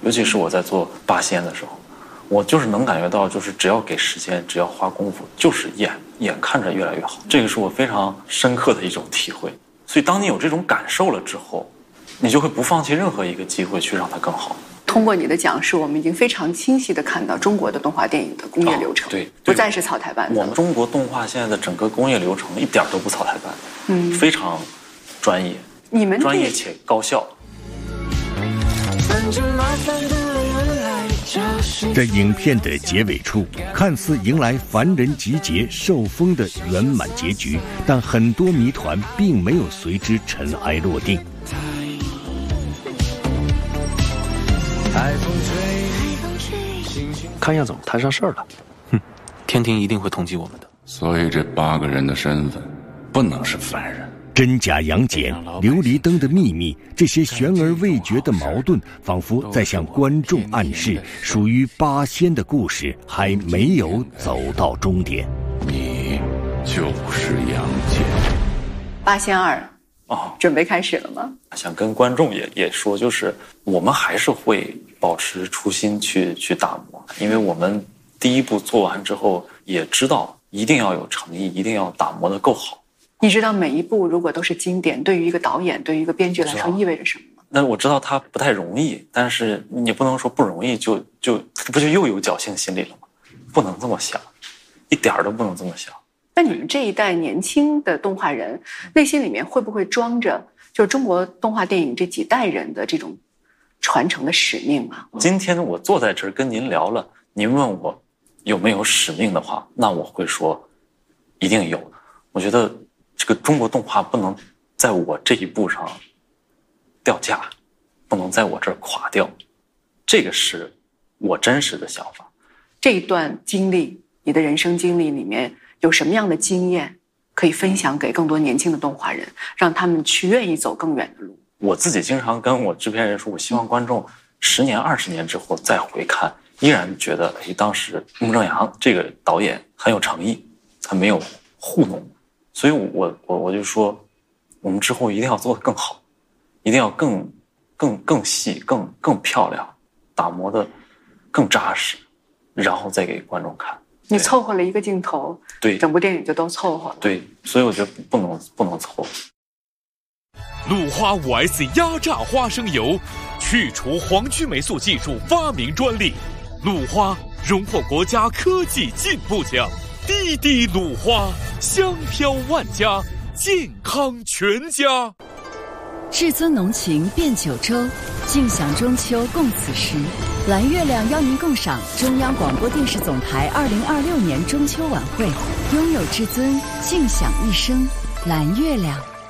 尤其是我在做八仙的时候，我就是能感觉到，就是只要给时间，只要花功夫，就是眼看着越来越好。这个是我非常深刻的一种体会。所以当你有这种感受了之后，你就会不放弃任何一个机会去让它更好。 通过你的讲述，我们已经非常清晰地看到中国的动画电影的工业流程， 对， 不再是草台班子。 我们中国动画现在的整个工业流程一点都不草台班子，非常专业， 你们专业且高效。 在影片的结尾处，看似迎来凡人集结受封的圆满结局，但很多谜团并没有随之尘埃落定。 看样子我们摊上事儿了。天庭一定会通缉我们的。 所以这8个人的身份不能是犯人。 真假杨戬、琉璃灯的秘密，这些悬而未决的矛盾，仿佛在向观众暗示，属于八仙的故事还没有走到终点。 你就是杨戬。 八仙2准备开始了吗？ 想跟观众也说，就是我们还是会保持初心去打磨，因为我们第一部做完之后，也知道一定要有诚意，一定要打磨得够好。 你知道每一部如果都是经典，对于一个导演，对于一个编剧来说意味着什么吗？ 那我知道它不太容易，但是你不能说不容易就又有侥幸心理了吗？不能这么想，一点都不能这么想。 那你们这一代年轻的动画人，内心里面会不会装着就是中国动画电影这几代人的这种传承的使命啊？ 今天我坐在这儿跟您聊了，您问我有没有使命的话，那我会说一定有。我觉得这个中国动画不能在我这一步上掉价，不能在我这儿垮掉，这个是我真实的想法。 这一段经历，你的人生经历里面有什么样的经验可以分享给更多年轻的动画人，让他们去愿意走更远的路？我自己经常跟我制片人说，我希望观众10年、20年之后再回看，依然觉得当时穆正阳这个导演很有诚意，他没有糊弄。所以我就说，我们之后一定要做得更好，一定要更细、更漂亮，打磨得更扎实，然后再给观众看。你凑合了一个镜头，对，整部电影就都凑合了。对，所以我觉得不能凑合。 鲁花5S 压榨花生油，去除黄曲霉素技术发明专利，鲁花荣获国家科技进步奖。滴滴鲁花，香飘万家，健康全家。 至尊浓情遍九州，尽享中秋共此时。蓝月亮邀您共赏中央广播电视总台2026年中秋晚会，拥有至尊，尽享一生。蓝月亮。